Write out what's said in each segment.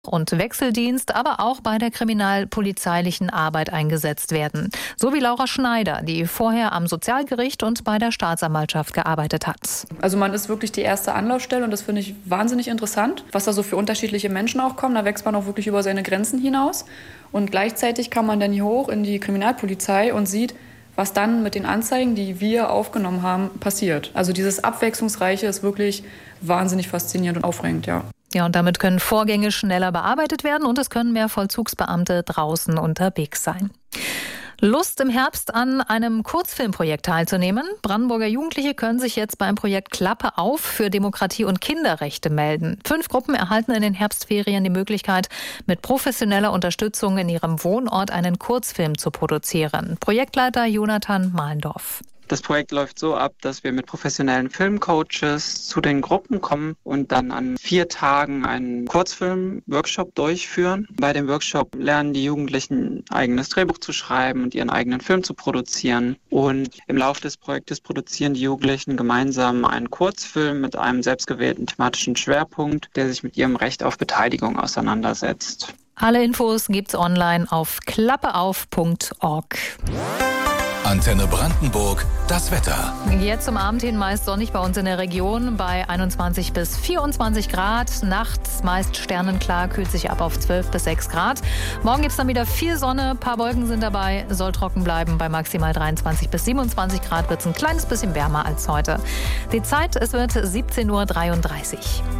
und Wechseldienst, aber auch bei der kriminalpolizeilichen Arbeit eingesetzt werden. So wie Laura Schneider, die vorher am Sozialgericht und bei der Staatsanwaltschaft gearbeitet hat. Also man ist wirklich die erste Anlaufstelle und das finde ich wahnsinnig interessant, was da so für unterschiedliche Menschen auch kommen. Da wächst man auch wirklich über seine Grenzen hinaus. Und gleichzeitig kann man dann hier hoch in die Kriminalpolizei und sieht, was dann mit den Anzeigen, die wir aufgenommen haben, passiert. Also dieses Abwechslungsreiche ist wirklich wahnsinnig faszinierend und aufregend, ja. Ja, und damit können Vorgänge schneller bearbeitet werden und es können mehr Vollzugsbeamte draußen unterwegs sein. Lust im Herbst an einem Kurzfilmprojekt teilzunehmen? Brandenburger Jugendliche können sich jetzt beim Projekt Klappe auf für Demokratie und Kinderrechte melden. 5 Gruppen erhalten in den Herbstferien die Möglichkeit, mit professioneller Unterstützung in ihrem Wohnort einen Kurzfilm zu produzieren. Projektleiter Jonathan Mahlendorf. Das Projekt läuft so ab, dass wir mit professionellen Filmcoaches zu den Gruppen kommen und dann an 4 Tagen einen Kurzfilm-Workshop durchführen. Bei dem Workshop lernen die Jugendlichen, ein eigenes Drehbuch zu schreiben und ihren eigenen Film zu produzieren. Und im Laufe des Projektes produzieren die Jugendlichen gemeinsam einen Kurzfilm mit einem selbstgewählten thematischen Schwerpunkt, der sich mit ihrem Recht auf Beteiligung auseinandersetzt. Alle Infos gibt's online auf klappeauf.org. Antenne Brandenburg, das Wetter. Jetzt zum Abend hin meist sonnig bei uns in der Region bei 21 bis 24 Grad. Nachts meist sternenklar, kühlt sich ab auf 12 bis 6 Grad. Morgen gibt es dann wieder viel Sonne, ein paar Wolken sind dabei, soll trocken bleiben. Bei maximal 23 bis 27 Grad wird es ein kleines bisschen wärmer als heute. Die Zeit, es wird 17:33 Uhr.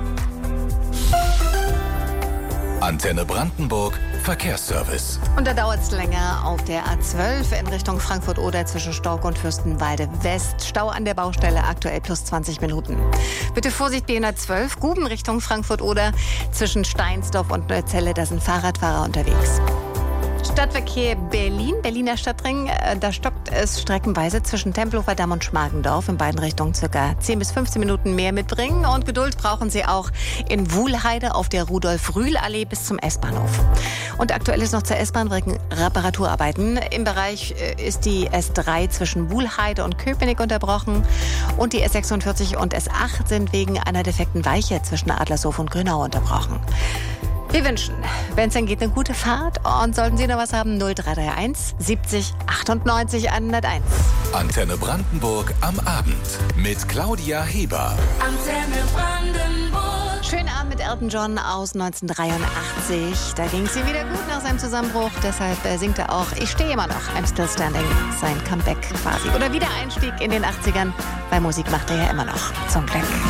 Antenne Brandenburg, Verkehrsservice. Und da dauert es länger auf der A12 in Richtung Frankfurt-Oder zwischen Stork und Fürstenwalde West. Stau an der Baustelle, aktuell plus 20 Minuten. Bitte Vorsicht, B112, Guben Richtung Frankfurt-Oder zwischen Steinsdorf und Neuzelle, da sind Fahrradfahrer unterwegs. Stadtverkehr Berlin, Berliner Stadtring, da stockt es streckenweise zwischen Tempelhofer Damm und Schmargendorf. In beiden Richtungen ca. 10 bis 15 Minuten mehr mitbringen. Und Geduld brauchen Sie auch in Wuhlheide auf der Rudolf-Rühl-Allee bis zum S-Bahnhof. Und aktuell ist noch zur S-Bahn wegen Reparaturarbeiten. Im Bereich ist die S3 zwischen Wuhlheide und Köpenick unterbrochen. Und die S46 und S8 sind wegen einer defekten Weiche zwischen Adlershof und Grünau unterbrochen. Wir wünschen, wenn es dann geht, eine gute Fahrt. Und sollten Sie noch was haben, 0331 70 98 101. Antenne Brandenburg am Abend mit Claudia Heber. Antenne Brandenburg. Schönen Abend mit Elton John aus 1983. Da ging es ihm wieder gut nach seinem Zusammenbruch. Deshalb singt er auch Ich stehe immer noch, I'm Still Standing. Sein Comeback quasi. Oder Wiedereinstieg in den 80ern. Weil Musik macht er ja immer noch. Zum Glück.